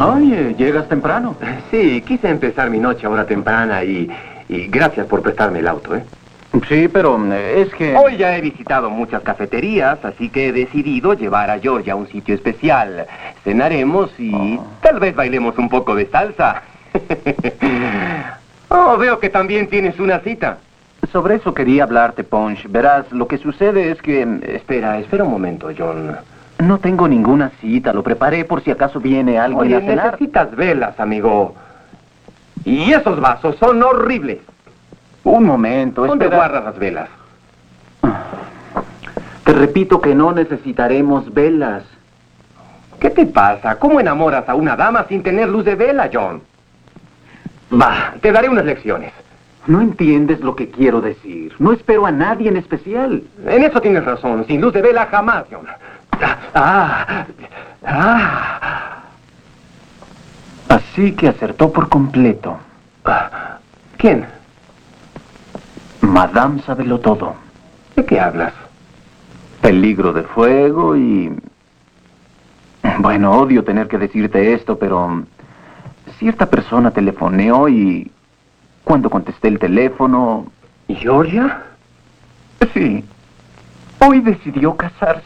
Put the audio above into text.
Oye, llegas temprano. Sí, quise empezar mi noche ahora temprana y gracias por prestarme el auto, ¿eh? Sí, pero es que... Hoy ya he visitado muchas cafeterías, así que he decidido llevar a Georgia a un sitio especial. Cenaremos y tal vez bailemos un poco de salsa. Oh, veo que también tienes una cita. Sobre eso quería hablarte, Punch. Verás, lo que sucede es que... Espera un momento, John. No tengo ninguna cita. Lo preparé por si acaso viene alguien Oye, a cenar. necesitas velas, amigo. Y esos vasos son horribles. Un momento, ¿Dónde espera. guardas las velas? Te repito que no necesitaremos velas. ¿Qué te pasa? ¿Cómo enamoras a una dama sin tener luz de vela, John? Va, te daré unas lecciones. No entiendes lo que quiero decir. No espero a nadie en especial. En eso tienes razón. Sin luz de vela jamás, John. Así que acertó por completo. ¿Quién? Madame Sabelo todo. ¿De qué hablas? Peligro de fuego y... Bueno, odio tener que decirte esto, pero... Cierta persona telefoneó y... Cuando contesté el teléfono... ¿Georgia? Sí. Hoy decidió casarse.